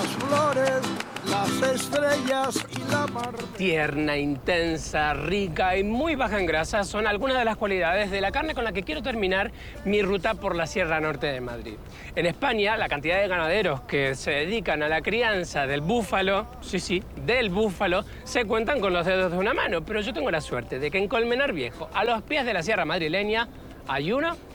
flores, las estrellas y la mar. Tierna, intensa, rica y muy baja en grasa son algunas de las cualidades de la carne con la que quiero terminar mi ruta por la Sierra Norte de Madrid. En España, la cantidad de ganaderos que se dedican a la crianza del búfalo, sí, del búfalo, se cuentan con los dedos de una mano. Pero yo tengo la suerte de que en Colmenar Viejo, a los pies de la Sierra madrileña, hay uno